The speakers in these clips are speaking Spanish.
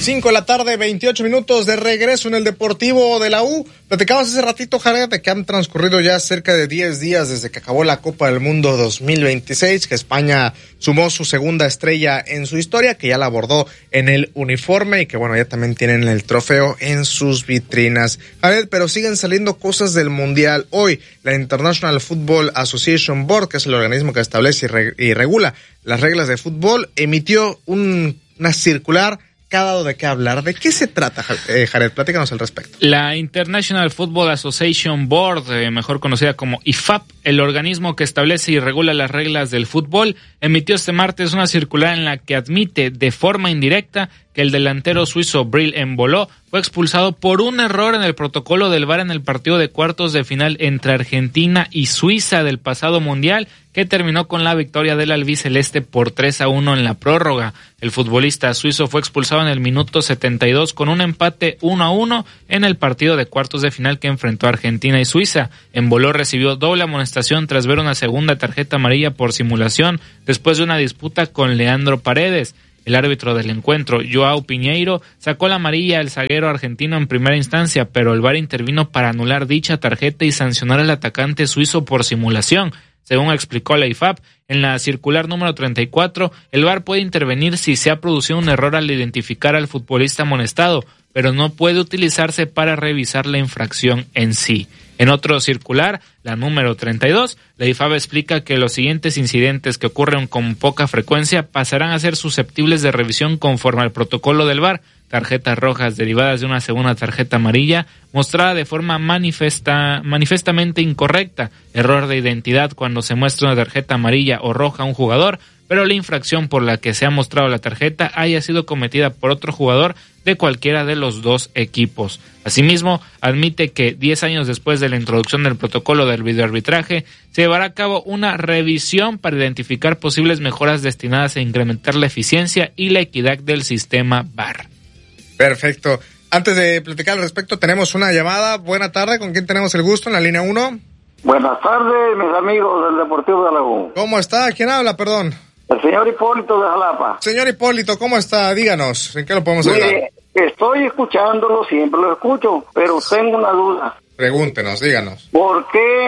5 de la tarde, 28 minutos de regreso en el Deportivo de la U. Platicamos hace ratito, Jared, de que han transcurrido ya cerca de 10 días desde que acabó la Copa del Mundo 2026, que España sumó su segunda estrella en su historia, que ya la abordó en el uniforme y que bueno, ya también tienen el trofeo en sus vitrinas. Jared, pero siguen saliendo cosas del Mundial. Hoy, la International Football Association Board, que es el organismo que establece y regula las reglas de fútbol, emitió una circular que ha dado de qué hablar. ¿De qué se trata, Jared? Platícanos al respecto. La International Football Association Board, mejor conocida como IFAB, el organismo que establece y regula las reglas del fútbol, emitió este martes una circular en la que admite de forma indirecta que el delantero suizo Bril Embolo fue expulsado por un error en el protocolo del VAR en el partido de cuartos de final entre Argentina y Suiza del pasado Mundial, que terminó con la victoria del albiceleste por 3-1 en la prórroga. El futbolista suizo fue expulsado en el minuto 72 con un empate 1-1 en el partido de cuartos de final que enfrentó a Argentina y Suiza. Embolo recibió doble amonestación tras ver una segunda tarjeta amarilla por simulación después de una disputa con Leandro Paredes. El árbitro del encuentro, Joao Piñeiro, sacó la amarilla al zaguero argentino en primera instancia, pero el VAR intervino para anular dicha tarjeta y sancionar al atacante suizo por simulación. Según explicó la IFAB, en la circular número 34, el VAR puede intervenir si se ha producido un error al identificar al futbolista amonestado, pero no puede utilizarse para revisar la infracción en sí. En otro circular, la número 32, la IFAB explica que los siguientes incidentes que ocurren con poca frecuencia pasarán a ser susceptibles de revisión conforme al protocolo del VAR: tarjetas rojas derivadas de una segunda tarjeta amarilla mostrada de forma manifestamente incorrecta, error de identidad cuando se muestra una tarjeta amarilla o roja a un jugador, pero la infracción por la que se ha mostrado la tarjeta haya sido cometida por otro jugador de cualquiera de los dos equipos. Asimismo, admite que 10 años después de la introducción del protocolo del videoarbitraje, se llevará a cabo una revisión para identificar posibles mejoras destinadas a incrementar la eficiencia y la equidad del sistema VAR. Perfecto. Antes de platicar al respecto, tenemos una llamada. Buena tarde, ¿con quién tenemos el gusto en la línea 1? Buenas tardes, mis amigos del Deportivo de la U. ¿Cómo está? ¿Quién habla, perdón? El señor Hipólito de Jalapa. Señor Hipólito, ¿cómo está? Díganos, ¿en qué lo podemos ayudar? Estoy escuchándolo, siempre lo escucho, pero tengo una duda. Pregúntenos, díganos. ¿Por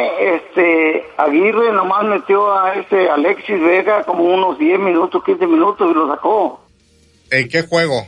qué Aguirre nomás metió a Alexis Vega como unos 10 minutos, 15 minutos y lo sacó? ¿En qué juego?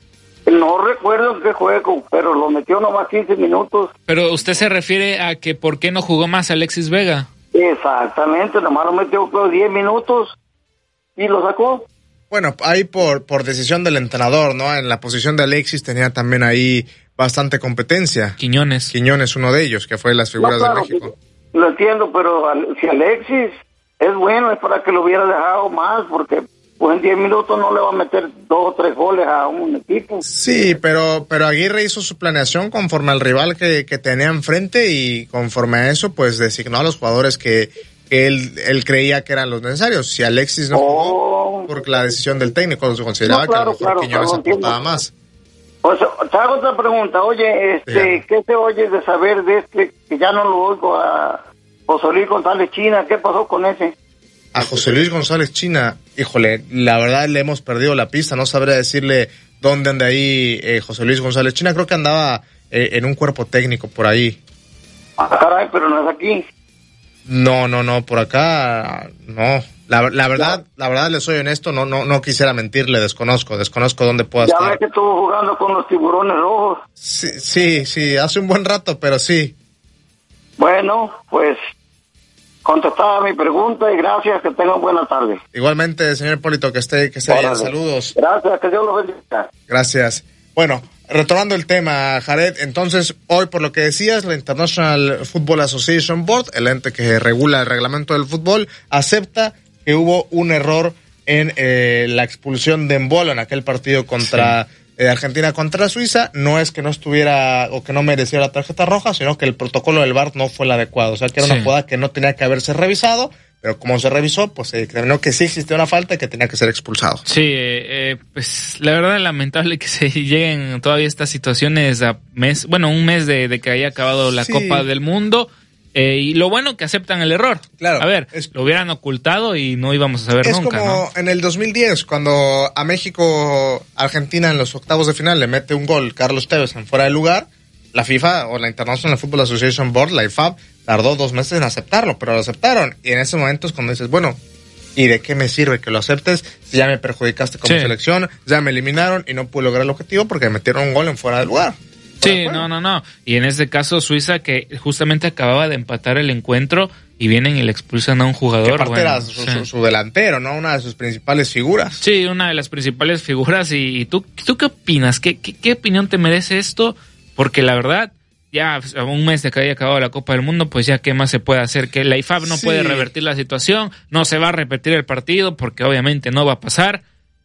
No recuerdo en qué juego, pero lo metió nomás 15 minutos. Pero usted se refiere a que ¿por qué no jugó más Alexis Vega? Exactamente, nomás lo metió 10 minutos y lo sacó. Bueno, ahí por decisión del entrenador, ¿no? En la posición de Alexis tenía también ahí bastante competencia. Quiñones, uno de ellos, que fue las figuras de México. Lo entiendo, pero si Alexis es bueno, es para que lo hubiera dejado más, porque pues en 10 minutos no le va a meter 2 o 3 goles a un equipo. Sí, pero Aguirre hizo su planeación conforme al rival que tenía enfrente y conforme a eso, pues designó a los jugadores que él creía que eran los necesarios. Si Alexis no jugó, por la decisión del técnico, se consideraba que a lo mejor Quiñones aportaba más. O sea, te hago otra pregunta. Oye, ¿qué te oyes de saber de que ya no lo oigo a José Luis González China? ¿Qué pasó con ese? A José Luis González China, híjole, la verdad le hemos perdido la pista, no sabría decirle dónde anda ahí José Luis González China, creo que andaba en un cuerpo técnico por ahí. Ah, caray, pero no es aquí. No, por acá no. La verdad le soy honesto, no quisiera mentirle, desconozco dónde pueda estar. Ya ves que estuvo jugando con los Tiburones Rojos. Sí, hace un buen rato, pero sí. Bueno, pues contestada mi pregunta y gracias, que tengan buena tarde. Igualmente, señor Hipólito, que esté bien, saludos. Gracias, que Dios lo bendiga. Gracias. Bueno, retomando el tema, Jared, entonces hoy, por lo que decías, la International Football Association Board, el ente que regula el reglamento del fútbol, acepta que hubo un error en la expulsión de Embolo en aquel partido contra Argentina contra Suiza. No es que no estuviera o que no mereciera la tarjeta roja, sino que el protocolo del VAR no fue el adecuado. O sea, que era una jugada que no tenía que haberse revisado, pero como se revisó, pues se determinó que sí existía una falta y que tenía que ser expulsado. Sí, pues la verdad es lamentable que se lleguen todavía estas situaciones a un mes de que haya acabado la Copa del Mundo. Y lo bueno que aceptan el error. Claro. A ver, lo hubieran ocultado y no íbamos a saber nunca. Es como en el 2010, cuando a México, Argentina en los octavos de final le mete un gol Carlos Tevez en fuera de lugar, la FIFA o la International Football Association Board, la IFAB, tardó 2 meses en aceptarlo, pero lo aceptaron. Y en ese momento es cuando dices, bueno, ¿y de qué me sirve que lo aceptes si ya me perjudicaste como selección, ya me eliminaron y no pude lograr el objetivo porque me metieron un gol en fuera de lugar? Sí, no. Y en este caso Suiza, que justamente acababa de empatar el encuentro y vienen y le expulsan a un jugador. Que aparte era su delantero, ¿no? Una de sus principales figuras. Sí, una de las principales figuras. ¿Y tú qué opinas? ¿Qué opinión te merece esto? Porque la verdad, ya a un mes de que haya acabado la Copa del Mundo, pues ya qué más se puede hacer. Que la IFAB no puede revertir la situación, no se va a repetir el partido porque obviamente no va a pasar.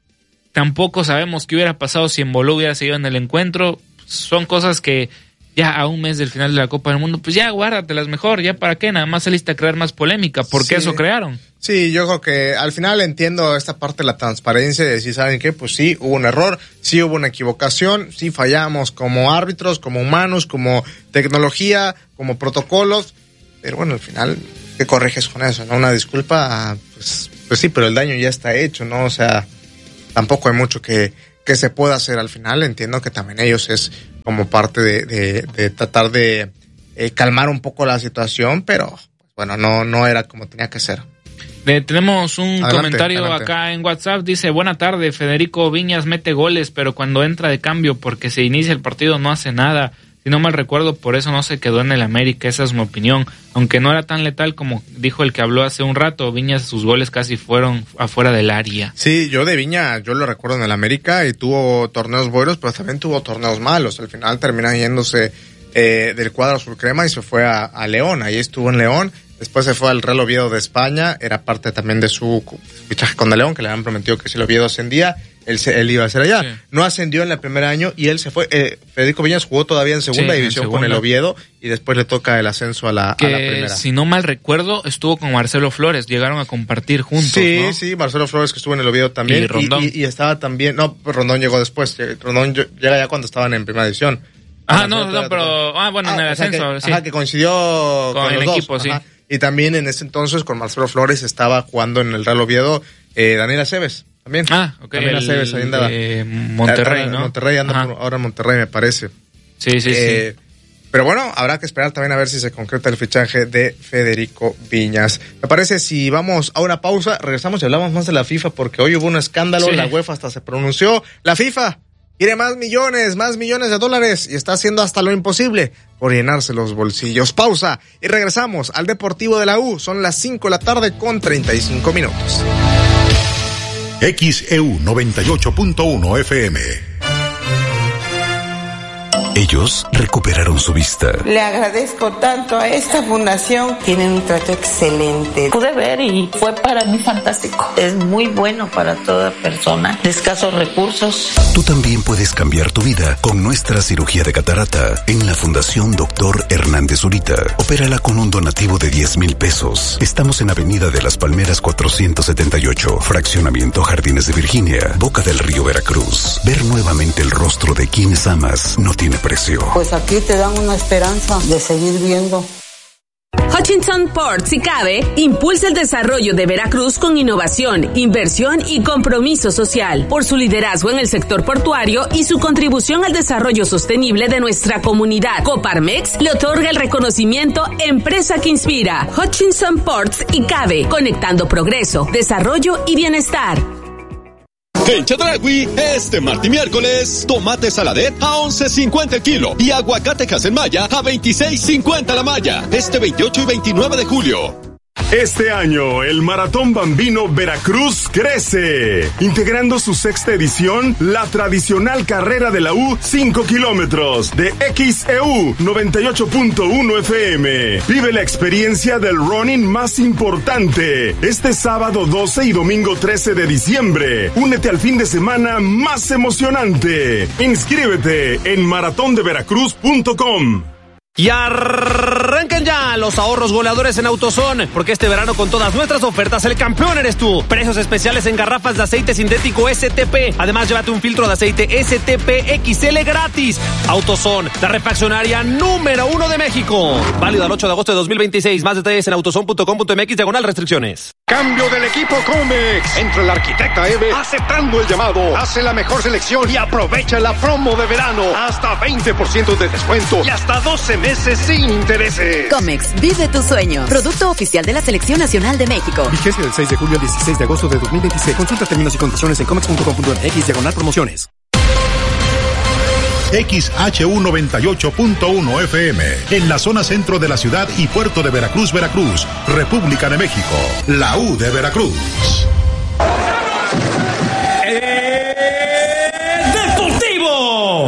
Tampoco sabemos qué hubiera pasado si en Bolú hubiera seguido en el encuentro. Son cosas que ya a un mes del final de la Copa del Mundo, pues ya guárdatelas mejor, ya para qué, nada más saliste a crear más polémica, ¿por qué eso crearon? Sí, yo creo que al final entiendo esta parte de la transparencia, de decir, ¿saben qué? Pues sí, hubo un error, sí hubo una equivocación, sí fallamos como árbitros, como humanos, como tecnología, como protocolos, pero bueno, al final, ¿qué corriges con eso? ¿No? Una disculpa, pues sí, pero el daño ya está hecho, ¿no? O sea, tampoco hay mucho que se pueda hacer al final. Entiendo que también ellos es como parte de tratar de calmar un poco la situación, pero bueno, no era como tenía que ser. Tenemos un comentario acá en WhatsApp, dice, buena tarde, Federico Viñas mete goles, pero cuando entra de cambio porque se inicia el partido no hace nada. Si no mal recuerdo, por eso no se quedó en el América, esa es mi opinión. Aunque no era tan letal como dijo el que habló hace un rato, Viñas, sus goles casi fueron afuera del área. Sí, yo de Viña, yo lo recuerdo en el América y tuvo torneos buenos, pero también tuvo torneos malos. Al final termina yéndose del cuadro azul crema y se fue a León, ahí estuvo en León. Después se fue al Real Oviedo de España, era parte también de su fichaje con el León, que le habían prometido que si el Oviedo ascendía, él iba a ser allá. Sí. No ascendió en el primer año y él se fue. Federico Viñas jugó todavía en segunda división con el Oviedo y después le toca el ascenso a la primera. Si no mal recuerdo, estuvo con Marcelo Flores, llegaron a compartir juntos, sí, ¿no? Sí, Marcelo Flores que estuvo en el Oviedo también. Y Rondón. Y estaba también, no, Rondón llegó después, Rondón llega ya cuando estaban en primera división. Bueno, en el ascenso, sí. Que coincidió con el los equipo, dos. sí. Ajá. Y también en ese entonces con Marcelo Flores estaba jugando en el Real Oviedo Daniel Aceves también. Ok. También Aceves ahí andaba. Monterrey, ¿no? Monterrey anda ahora en Monterrey, me parece. Sí. Pero bueno, habrá que esperar también a ver si se concreta el fichaje de Federico Viñas. Me parece si vamos a una pausa, regresamos y hablamos más de la FIFA porque hoy hubo un escándalo, la UEFA hasta se pronunció. La FIFA quiere más millones de dólares y está haciendo hasta lo imposible por llenarse los bolsillos. Pausa y regresamos al Deportivo de la U. Son las 5 de la tarde con 35 minutos. XEU 98.1 FM. Ellos recuperaron su vista. Le agradezco tanto a esta fundación. Tienen un trato excelente. Pude ver y fue para mí fantástico. Es muy bueno para toda persona de escasos recursos. Tú también puedes cambiar tu vida con nuestra cirugía de catarata en la Fundación Dr. Hernández Zurita. Opérala con un donativo de 10,000 pesos. Estamos en Avenida de las Palmeras 478, Fraccionamiento Jardines de Virginia, Boca del Río, Veracruz. Ver nuevamente el rostro de quienes amas no tiene precio. Pues aquí te dan una esperanza de seguir viendo. Hutchinson Ports y CABE impulsa el desarrollo de Veracruz con innovación, inversión y compromiso social. Por su liderazgo en el sector portuario y su contribución al desarrollo sostenible de nuestra comunidad, Coparmex le otorga el reconocimiento Empresa que Inspira. Hutchinson Ports y CABE, conectando progreso, desarrollo y bienestar. En Chedraui, este martes y miércoles, tomate saladet a 11.50 el kilo y aguacate Casenmaya a 26.50 la malla. Este 28 y 29 de julio. Este año, el Maratón Bambino Veracruz crece, integrando su 6ª edición, la tradicional carrera de la U 5 kilómetros de XEU 98.1 FM. Vive la experiencia del running más importante, este sábado 12 y domingo 13 de diciembre. Únete al fin de semana más emocionante. Inscríbete en maratondeveracruz.com. Y arranca en ya los ahorros goleadores en AutoZone, porque este verano con todas nuestras ofertas el campeón eres tú. Precios especiales en garrafas de aceite sintético STP. Además, llévate un filtro de aceite STP XL gratis. AutoZone, la refaccionaria número 1 de México. Válido al 8 de agosto de 2026. Más detalles en autozone.com.mx/restricciones. Cambio del equipo Comex. Entra el arquitecta Eve aceptando el llamado. Hace la mejor selección y aprovecha la promo de verano. Hasta 20% de descuento y hasta 12 meses sin intereses. Comex, vive tu sueño. Producto oficial de la Selección Nacional de México. Vigencia del 6 de julio al 16 de agosto de 2026. Consulta términos y condiciones en comex.com.mx/promociones. XHU 98.1 FM, en la zona centro de la ciudad y puerto de Veracruz, Veracruz, República de México, la U de Veracruz. ¡Deportivo!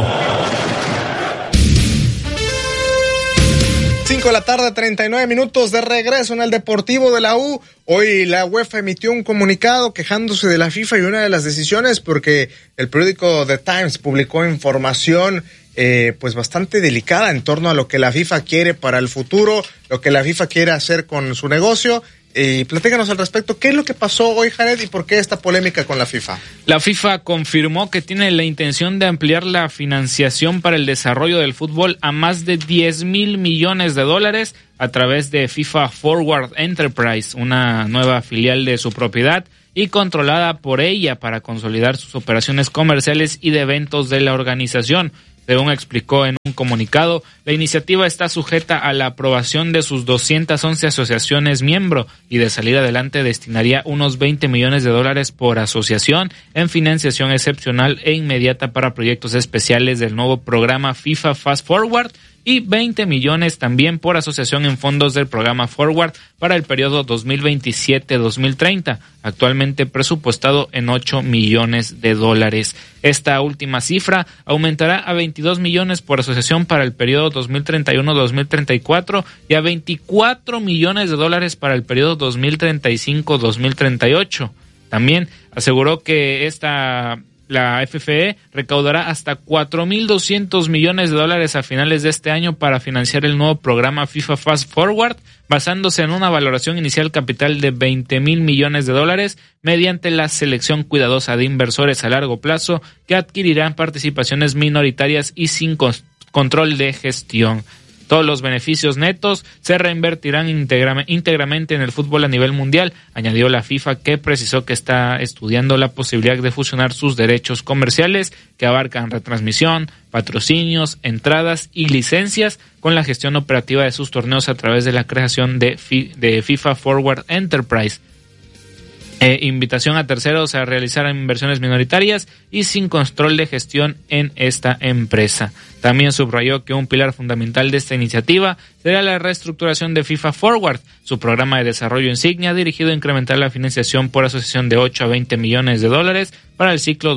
5 de la tarde, 39 minutos de regreso en el Deportivo de la U. Hoy la UEFA emitió un comunicado quejándose de la FIFA y una de las decisiones porque el periódico The Times publicó información pues bastante delicada en torno a lo que la FIFA quiere para el futuro, lo que la FIFA quiere hacer con su negocio. Platícanos al respecto, ¿qué es lo que pasó hoy, Jared, y por qué esta polémica con la FIFA? La FIFA confirmó que tiene la intención de ampliar la financiación para el desarrollo del fútbol a más de $10,000 millones a través de FIFA Forward Enterprise, una nueva filial de su propiedad y controlada por ella para consolidar sus operaciones comerciales y de eventos de la organización. Según explicó en un comunicado, la iniciativa está sujeta a la aprobación de sus 211 asociaciones miembro y de salir adelante destinaría unos $20 millones por asociación en financiación excepcional e inmediata para proyectos especiales del nuevo programa FIFA Fast Forward y 20 millones también por asociación en fondos del programa Forward para el periodo 2027-2030, actualmente presupuestado en $8 millones. Esta última cifra aumentará a 22 millones por asociación para el periodo 2031-2034 y a 24 millones de dólares para el periodo 2035-2038. También aseguró que la FFE recaudará hasta 4.200 millones de dólares a finales de este año para financiar el nuevo programa FIFA Fast Forward, basándose en una valoración inicial capital de $20,000 millones mediante la selección cuidadosa de inversores a largo plazo que adquirirán participaciones minoritarias y sin control de gestión. Todos los beneficios netos se reinvertirán íntegramente en el fútbol a nivel mundial, añadió la FIFA, que precisó que está estudiando la posibilidad de fusionar sus derechos comerciales que abarcan retransmisión, patrocinios, entradas y licencias con la gestión operativa de sus torneos a través de la creación de FIFA Forward Enterprise. Invitación a terceros a realizar inversiones minoritarias y sin control de gestión en esta empresa. También subrayó que un pilar fundamental de esta iniciativa será la reestructuración de FIFA Forward, su programa de desarrollo insignia dirigido a incrementar la financiación por asociación de 8 a 20 millones de dólares para el ciclo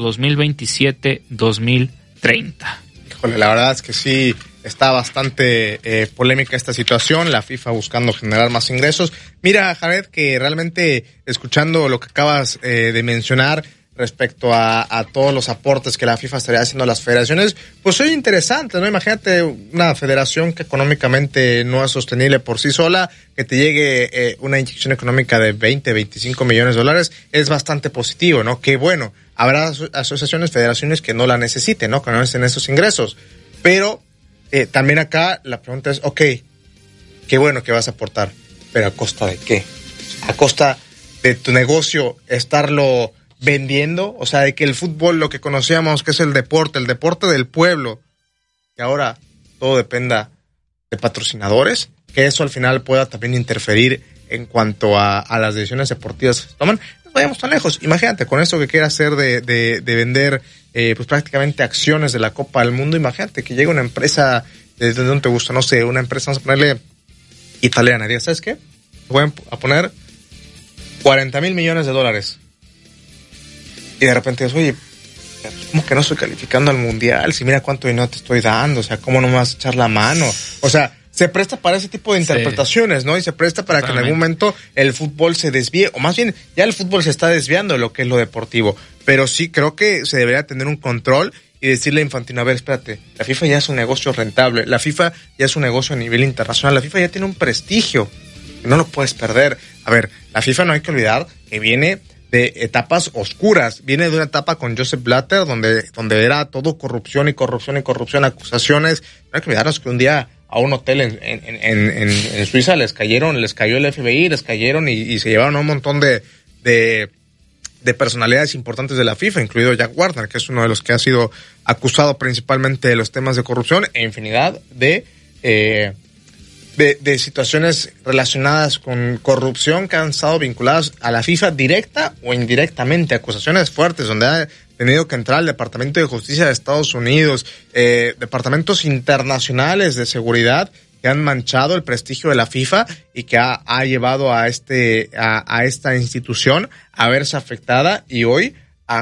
2027-2030. Híjole, la verdad es que sí está bastante polémica esta situación, la FIFA buscando generar más ingresos. Mira, Jared, que realmente escuchando lo que acabas de mencionar respecto a todos los aportes que la FIFA estaría haciendo a las federaciones, pues es interesante, ¿no? Imagínate una federación que económicamente no es sostenible por sí sola, que te llegue una inyección económica de 20, 25 millones de dólares, es bastante positivo, ¿no? Que bueno, habrá asociaciones, federaciones que no la necesiten, ¿no? Que no necesiten esos ingresos, pero también acá la pregunta es, okay, qué bueno que vas a aportar, pero ¿a costa de qué? ¿A costa de tu negocio estarlo vendiendo? O sea, de que el fútbol, lo que conocíamos que es el deporte del pueblo, que ahora todo dependa de patrocinadores, que eso al final pueda también interferir en cuanto a las decisiones deportivas que se toman. No vayamos tan lejos. Imagínate, con esto que quiere hacer de vender pues prácticamente acciones de la Copa del Mundo, imagínate que llega una empresa, ¿desde dónde te gusta? No sé, una empresa, vamos a ponerle italiana, diga, ¿sabes qué? Voy a poner $40,000 millones. Y de repente dices, oye, ¿cómo que no estoy calificando al mundial? Si mira cuánto dinero te estoy dando, o sea, ¿cómo no me vas a echar la mano? O sea, se presta para ese tipo de interpretaciones, ¿no? Y se presta para que en algún momento el fútbol se desvíe, o más bien, ya el fútbol se está desviando de lo que es lo deportivo. Pero sí creo que se debería tener un control y decirle a Infantino, a ver, espérate, la FIFA ya es un negocio rentable, la FIFA ya es un negocio a nivel internacional, la FIFA ya tiene un prestigio, no lo puedes perder. A ver, la FIFA no hay que olvidar que viene de etapas oscuras, viene de una etapa con Joseph Blatter donde era todo corrupción, acusaciones. No hay que olvidarnos que un día a un hotel en Suiza les cayó el FBI, les cayeron y se llevaron a un montón de personalidades importantes de la FIFA, incluido Jack Warner, que es uno de los que ha sido acusado principalmente de los temas de corrupción e infinidad de situaciones relacionadas con corrupción que han estado vinculadas a la FIFA directa o indirectamente, acusaciones fuertes donde ha tenido que entrar el Departamento de Justicia de Estados Unidos, departamentos internacionales de seguridad que han manchado el prestigio de la FIFA y que ha llevado a esta institución a verse afectada y hoy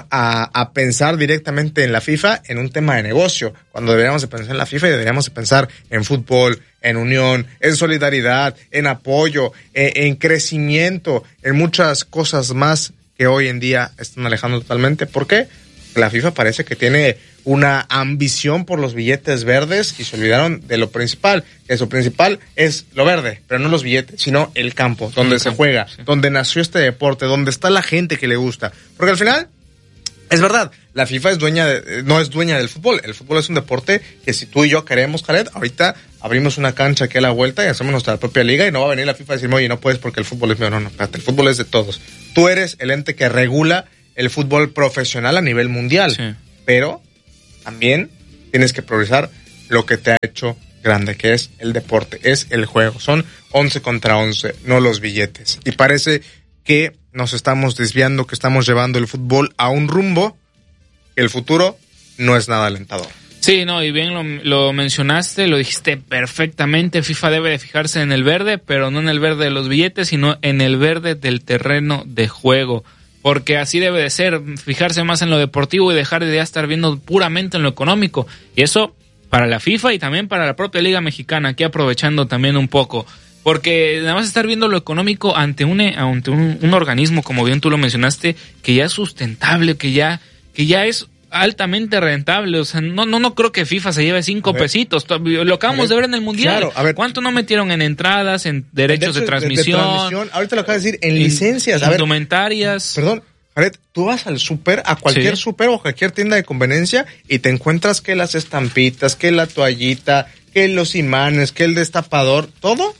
a pensar directamente en la FIFA en un tema de negocio, cuando deberíamos de pensar en la FIFA y deberíamos de pensar en fútbol, en unión, en solidaridad, en apoyo, en crecimiento, en muchas cosas más que hoy en día están alejando totalmente. ¿Por qué? La FIFA parece que tiene una ambición por los billetes verdes y se olvidaron de lo principal, que lo principal es lo verde, pero no los billetes, sino el campo, donde se juega, donde nació este deporte, donde está la gente que le gusta. Porque al final, es verdad, la FIFA no es dueña del fútbol. El fútbol es un deporte que si tú y yo queremos, Jared, ahorita abrimos una cancha aquí a la vuelta y hacemos nuestra propia liga y no va a venir la FIFA a decirme, oye, no puedes porque el fútbol es mío. No, espérate, el fútbol es de todos. Tú eres el ente que regula el fútbol profesional a nivel mundial, sí, pero también tienes que priorizar lo que te ha hecho grande, que es el deporte, es el juego. Son 11 contra 11, no los billetes. Y parece que nos estamos desviando, que estamos llevando el fútbol a un rumbo que el futuro no es nada alentador. Sí, no, y bien lo mencionaste, lo dijiste perfectamente. FIFA debe de fijarse en el verde, pero no en el verde de los billetes, sino en el verde del terreno de juego. Porque así debe de ser, fijarse más en lo deportivo y dejar de ya estar viendo puramente en lo económico. Y eso para la FIFA y también para la propia Liga Mexicana, aquí aprovechando también un poco. Porque nada más estar viendo lo económico ante un organismo, como bien tú lo mencionaste, que ya es sustentable, que ya es altamente rentable. O sea, no creo que FIFA se lleve 5 pesitos. Lo acabamos de ver en el Mundial. Claro, a ver, ¿cuánto no metieron en entradas, en derechos de transmisión? Ahorita lo acabas de decir, en licencias. Indumentarias. Perdón, Jared, tú vas al súper, a cualquier súper o cualquier tienda de conveniencia y te encuentras que las estampitas, que la toallita, que los imanes, que el destapador, todo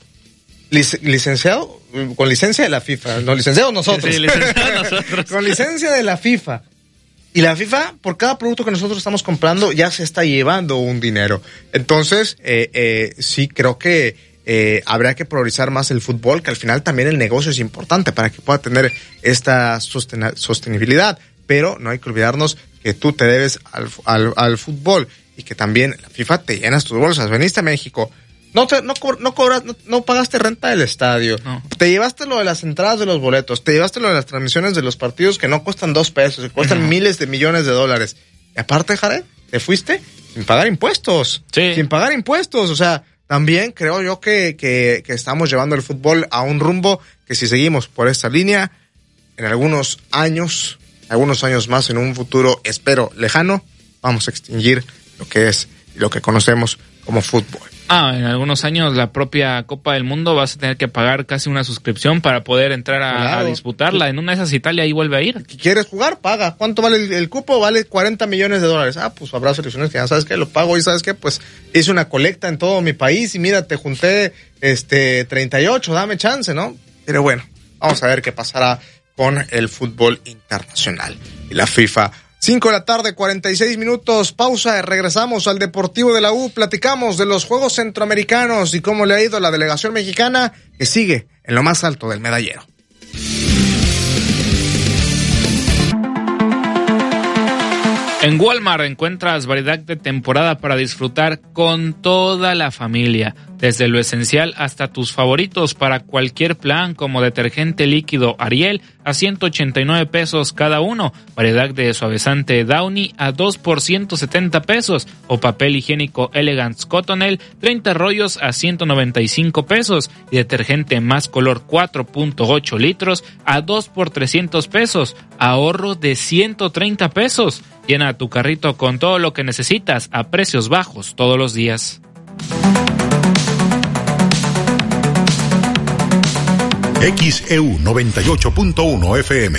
licenciado, con licencia de la FIFA. No, licenciados nosotros. Sí, licenciados nosotros. Con licencia de la FIFA. Y la FIFA, por cada producto que nosotros estamos comprando, ya se está llevando un dinero. Entonces, sí creo que habría que priorizar más el fútbol, que al final también el negocio es importante para que pueda tener esta sostenibilidad. Pero no hay que olvidarnos que tú te debes al fútbol y que también la FIFA te llenas tus bolsas. Veniste a México. No pagaste renta del estadio. No. Te llevaste lo de las entradas de los boletos. Te llevaste lo de las transmisiones de los partidos que no cuestan $2, que cuestan miles de millones de dólares. Y aparte, Jared, te fuiste sin pagar impuestos. Sí. Sin pagar impuestos. O sea, también creo yo que estamos llevando el fútbol a un rumbo que si seguimos por esta línea, en algunos años más, en un futuro, espero, lejano, vamos a extinguir lo que es y lo que conocemos como fútbol. En algunos años la propia Copa del Mundo vas a tener que pagar casi una suscripción para poder entrar a disputarla. En una de esas Italia ahí vuelve a ir. ¿Quieres jugar? Paga. ¿Cuánto vale el cupo? Vale $40 millones. Pues habrá selecciones que ya sabes que lo pago y sabes que pues hice una colecta en todo mi país y mira, te junté 38, dame chance, ¿no? Pero bueno, vamos a ver qué pasará con el fútbol internacional y la FIFA. 5:46 p.m, pausa, regresamos al Deportivo de la U, platicamos de los Juegos Centroamericanos y cómo le ha ido a la delegación mexicana que sigue en lo más alto del medallero. En Walmart encuentras variedad de temporada para disfrutar con toda la familia. desde lo esencial hasta tus favoritos para cualquier plan, como detergente líquido Ariel a 189 pesos cada uno, variedad de suavizante Downy a 2 por 170 pesos o papel higiénico Elegance Cottonelle 30 rollos a 195 pesos y detergente Más Color 4.8 litros a 2 por 300 pesos, ahorro de 130 pesos. Llena tu carrito con todo lo que necesitas a precios bajos todos los días. XEU 98.1 FM.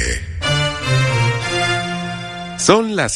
Son las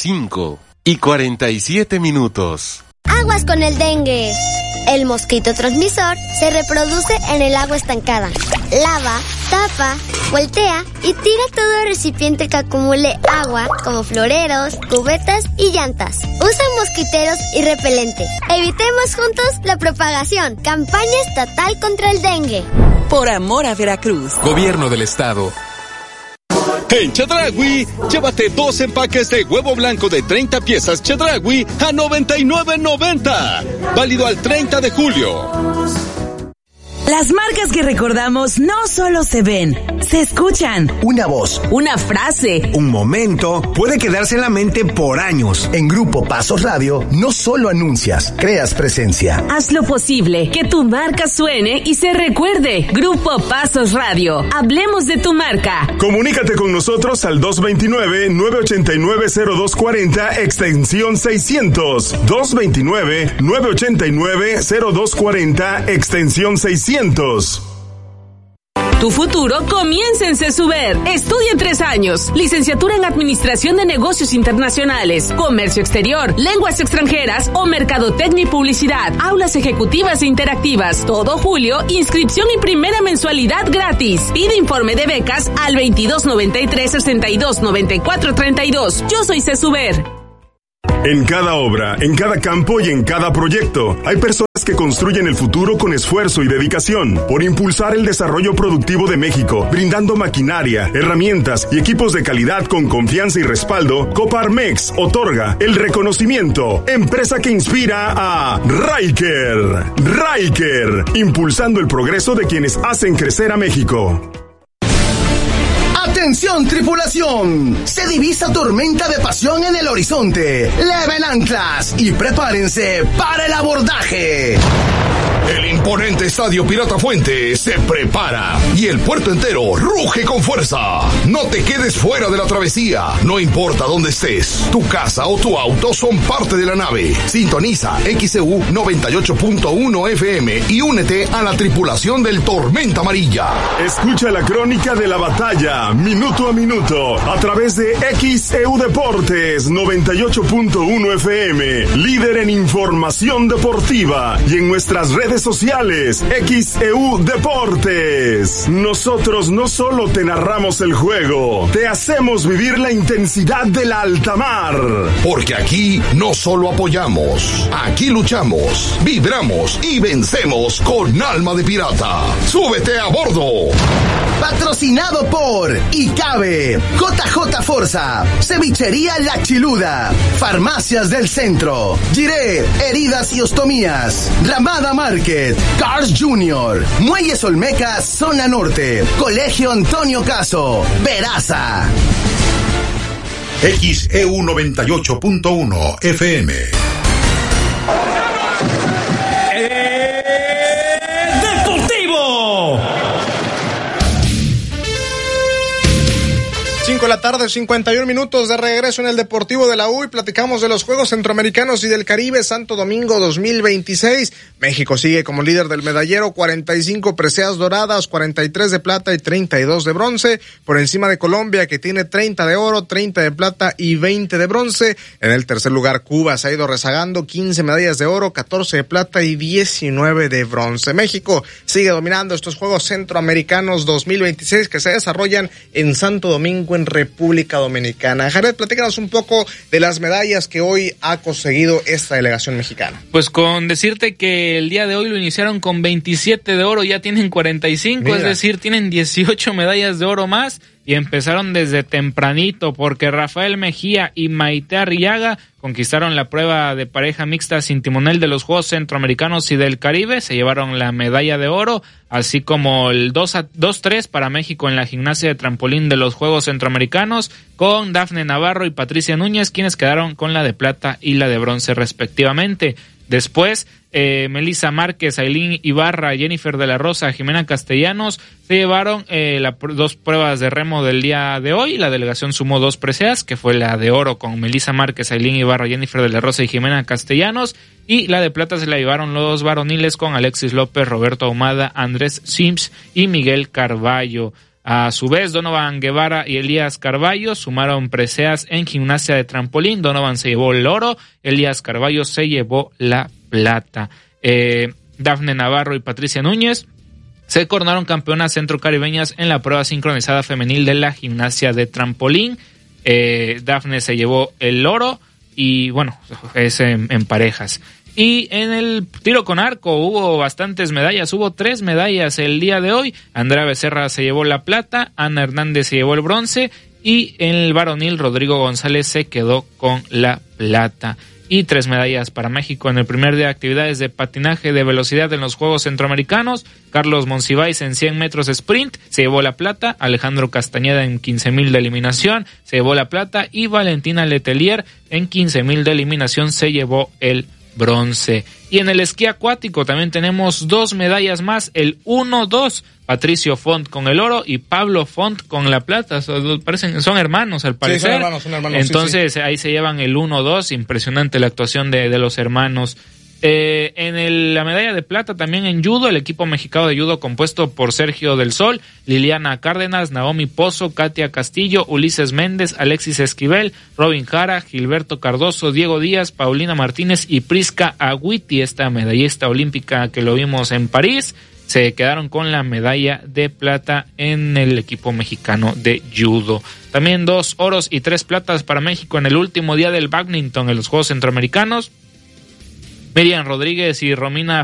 5:47. Aguas con el dengue. El mosquito transmisor se reproduce en el agua estancada. Lava, tapa, voltea y tira todo recipiente que acumule agua, como floreros, cubetas y llantas. Usa mosquiteros y repelente. Evitemos juntos la propagación. Campaña estatal contra el dengue. Por amor a Veracruz. Gobierno del Estado. En Chedraui, llévate 2 empaques de huevo blanco de 30 piezas Chedraui a $99.90. Válido al 30 de julio. Las marcas que recordamos no solo se ven, se escuchan. Una voz, una frase, un momento puede quedarse en la mente por años. En Grupo Pasos Radio no solo anuncias, creas presencia. Haz lo posible que tu marca suene y se recuerde. Grupo Pasos Radio. Hablemos de tu marca. Comunícate con nosotros al 229-989-0240 extensión 600. 229-989-0240 extensión 600. Tu futuro comienza en CESUBER. Estudia en 3 años. Licenciatura en Administración de Negocios Internacionales, Comercio Exterior, Lenguas Extranjeras o Mercadotecnia y Publicidad. Aulas ejecutivas e interactivas. Todo julio, inscripción y primera mensualidad gratis. Pide informe de becas al 2293-629432. Yo soy CESUBER. En cada obra, en cada campo y en cada proyecto, hay personas que construyen el futuro con esfuerzo y dedicación. Por impulsar el desarrollo productivo de México, brindando maquinaria, herramientas y equipos de calidad con confianza y respaldo, Coparmex otorga el reconocimiento Empresa que inspira a Riker. Riker, impulsando el progreso de quienes hacen crecer a México. ¡Atención, tripulación! Se divisa tormenta de pasión en el horizonte. Leven anclas y prepárense para el abordaje. El imponente Estadio Pirata Fuente se prepara y el puerto entero ruge con fuerza. No te quedes fuera de la travesía. No importa dónde estés, tu casa o tu auto son parte de la nave. Sintoniza XEU 98.1 FM y únete a la tripulación del Tormenta Amarilla. Escucha la crónica de la batalla, minuto a minuto, a través de XEU Deportes 98.1 FM, líder en información deportiva, y en nuestras redes sociales, XEU Deportes. Nosotros no solo te narramos el juego, te hacemos vivir la intensidad de la alta mar. Porque aquí no solo apoyamos, aquí luchamos, vibramos y vencemos con alma de pirata. ¡Súbete a bordo! Patrocinado por ICABE, JJ Forza, Cevichería La Chiluda, Farmacias del Centro, Giré, Heridas y Ostomías, Ramada Market, Cars Junior, Muelles Olmecas, Zona Norte, Colegio Antonio Caso, Peraza. XEU 98.1 FM. ¡Deportivo! 5 de la tarde, 51 minutos de regreso en el Deportivo de la U y platicamos de los Juegos Centroamericanos y del Caribe Santo Domingo 2026. México sigue como líder del medallero, 45 preseas doradas, 43 de plata y 32 de bronce, por encima de Colombia, que tiene 30 de oro, 30 de plata y 20 de bronce. En el tercer lugar, Cuba se ha ido rezagando, 15 medallas de oro, 14 de plata y 19 de bronce. México sigue dominando estos Juegos Centroamericanos 2026 que se desarrollan en Santo Domingo, en República Dominicana. Jared, platícanos un poco de las medallas que hoy ha conseguido esta delegación mexicana. Pues con decirte que el día de hoy lo iniciaron con 27 de oro, ya tienen 45, Mira. Es decir, tienen 18 medallas de oro más. y empezaron desde tempranito porque Rafael Mejía y Maite Arriaga conquistaron la prueba de pareja mixta sin timonel de los Juegos Centroamericanos y del Caribe, se llevaron la medalla de oro, así como el 2-3 para México en la gimnasia de trampolín de los Juegos Centroamericanos, con Dafne Navarro y Patricia Núñez, quienes quedaron con la de plata y la de bronce respectivamente. Después, Melissa Márquez, Ailín Ibarra, Jennifer de la Rosa, Jimena Castellanos se llevaron dos pruebas de remo del día de hoy. La delegación sumó 2 preseas, que fue la de oro con Melissa Márquez, Ailín Ibarra, Jennifer de la Rosa y Jimena Castellanos, y la de plata se la llevaron los varoniles con Alexis López, Roberto Ahumada, Andrés Sims y Miguel Carballo. A su vez, Donovan Guevara y Elías Carballo sumaron preseas en gimnasia de trampolín. Donovan se llevó el oro, Elías Carballo se llevó la plata. Dafne Navarro y Patricia Núñez se coronaron campeonas centrocaribeñas en la prueba sincronizada femenil de la gimnasia de trampolín. Dafne se llevó el oro y bueno, es en parejas. Y en el tiro con arco hubo bastantes medallas, hubo 3 medallas el día de hoy. Andrea Becerra se llevó la plata, Ana Hernández se llevó el bronce y en el varonil Rodrigo González se quedó con la plata. Y 3 medallas para México en el primer día de actividades de patinaje de velocidad en los Juegos Centroamericanos. Carlos Monsiváis en 100 metros sprint se llevó la plata, Alejandro Castañeda en 15,000 de eliminación se llevó la plata y Valentina Letelier en 15,000 de eliminación se llevó el bronce. Y en el esquí acuático también tenemos 2 medallas más, el 1-2, Patricio Font con el oro y Pablo Font con la plata. Son hermanos al parecer. Sí, son hermanos. Entonces sí. Ahí se llevan el 1-2, impresionante la actuación de los hermanos. La medalla de plata también en judo, el equipo mexicano de judo compuesto por Sergio del Sol, Liliana Cárdenas, Naomi Pozo, Katia Castillo, Ulises Méndez, Alexis Esquivel, Robin Jara, Gilberto Cardoso, Diego Díaz, Paulina Martínez y Prisca Agüiti, esta medallista olímpica que lo vimos en París, se quedaron con la medalla de plata en el equipo mexicano de judo. También 2 oros y 3 platas para México en el último día del bádminton en los Juegos Centroamericanos. Miriam Rodríguez y Romina